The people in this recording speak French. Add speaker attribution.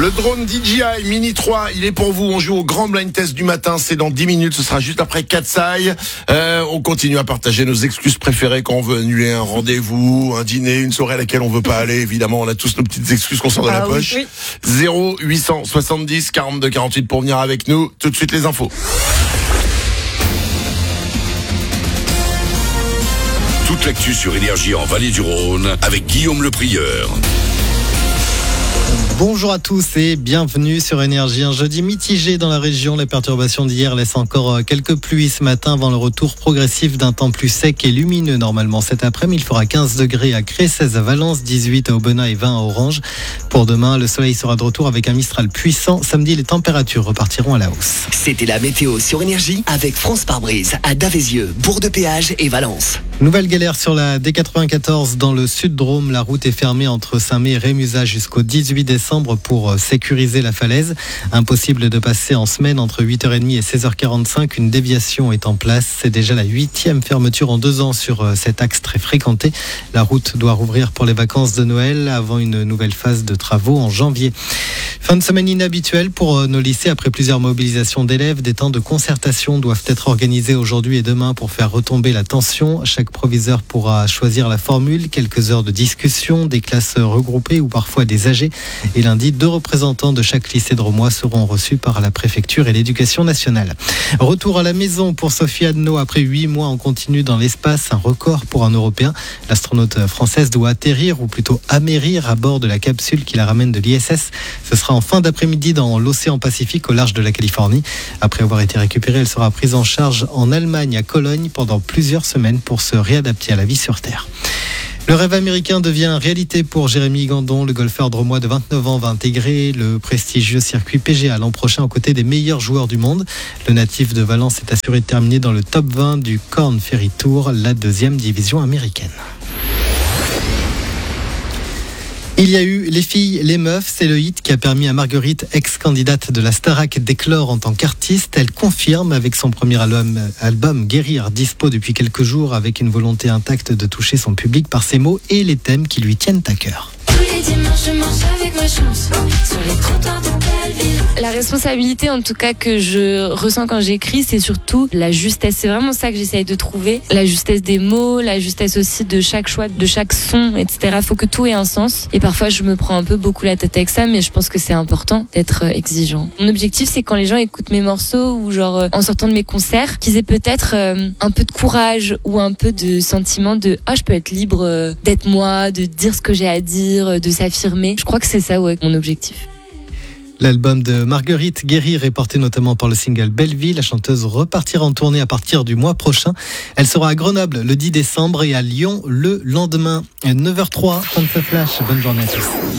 Speaker 1: Le drone DJI Mini 3, il est pour vous. On joue au grand blind test du matin. C'est dans 10 minutes. Ce sera juste après Katsai. On continue à partager nos excuses préférées quand on veut annuler un rendez-vous, un dîner, une soirée à laquelle on veut pas aller. Évidemment, on a tous nos petites excuses qu'on sort de la poche.
Speaker 2: Oui.
Speaker 1: 0870 42 48 pour venir avec nous. Tout de suite les infos.
Speaker 3: Toute l'actu sur Énergie en Vallée du Rhône avec Guillaume Le Prieur.
Speaker 4: Bonjour à tous et bienvenue sur Énergie. Un jeudi mitigé dans la région. Les perturbations d'hier laissent encore quelques pluies ce matin avant le retour progressif d'un temps plus sec et lumineux. Normalement cet après-midi, il fera 15 degrés à Cré, 16 à Valence, 18 à Aubenas et 20 à Orange. Pour demain, le soleil sera de retour avec un Mistral puissant. Samedi, les températures repartiront à la hausse.
Speaker 5: C'était la météo sur Énergie avec France Pare-Brise à Davézieux, Bourg-de-Péage et Valence.
Speaker 4: Nouvelle galère sur la D94 dans le Sud-Drôme. La route est fermée entre Saint-Mé et Rémusat jusqu'au 18 décembre pour sécuriser la falaise. Impossible de passer en semaine entre 8h30 et 16h45. Une déviation est en place. C'est déjà la 8e fermeture en 2 ans sur cet axe très fréquenté. La route doit rouvrir pour les vacances de Noël avant une nouvelle phase de travaux en janvier. Fin de semaine inhabituelle pour nos lycées. Après plusieurs mobilisations d'élèves, des temps de concertation doivent être organisés aujourd'hui et demain pour faire retomber la tension. Chaque proviseur pourra choisir la formule, quelques heures de discussion, des classes regroupées ou parfois des AG. Et lundi, 2 représentants de chaque lycée drômois seront reçus par la préfecture et l'éducation nationale. Retour à la maison pour Sophie Adno après 8 mois en continu dans l'espace, un record pour un Européen. L'astronaute française doit atterrir ou plutôt amérir à bord de la capsule qui la ramène de l'ISS. Ce sera en fin d'après-midi dans l'océan Pacifique au large de la Californie. Après avoir été récupérée, elle sera prise en charge en Allemagne à Cologne pendant plusieurs semaines pour se réadapter à la vie sur Terre. Le rêve américain devient réalité pour Jérémy Gandon. Le golfeur drômois de 29 ans va intégrer le prestigieux circuit PGA l'an prochain aux côtés des meilleurs joueurs du monde. Le natif de Valence est assuré de terminer dans le top 20 du Korn Ferry Tour, la 2e division américaine. Il y a eu Les filles, les meufs, c'est le hit qui a permis à Marguerite, ex-candidate de la Starac, d'éclore en tant qu'artiste. Elle confirme avec son premier album Guérir, dispo depuis quelques jours, avec une volonté intacte de toucher son public par ses mots et les thèmes qui lui tiennent à cœur.
Speaker 6: Tous les dimanches, je marche avec ma chance sur les trottoirs de Belleville. La responsabilité, en tout cas, que je ressens quand j'écris, c'est surtout la justesse. C'est vraiment ça que j'essaye de trouver. La justesse des mots, la justesse aussi de chaque choix, de chaque son, etc. Faut que tout ait un sens. Et parfois, je me prends un peu beaucoup la tête avec ça, mais je pense que c'est important d'être exigeant. Mon objectif, c'est quand les gens écoutent mes morceaux ou genre en sortant de mes concerts, qu'ils aient peut-être un peu de courage ou un peu de sentiment de « Ah, je peux être libre d'être moi, de dire ce que j'ai à dire, de s'affirmer ». Je crois que c'est ça, ouais, mon objectif.
Speaker 4: L'album de Marguerite Guérir est porté notamment par le single Belleville. La chanteuse repartira en tournée à partir du mois prochain. Elle sera à Grenoble le 10 décembre et à Lyon le lendemain. 9h03, comme ça flash. Bonne journée à tous.